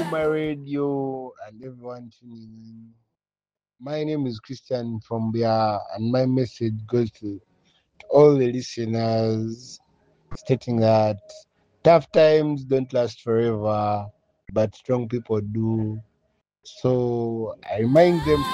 my radio and everyone tuning in. My name is Christian from Bia, and my message goes to all the listeners stating that tough times don't last forever, but strong people do. So I remind them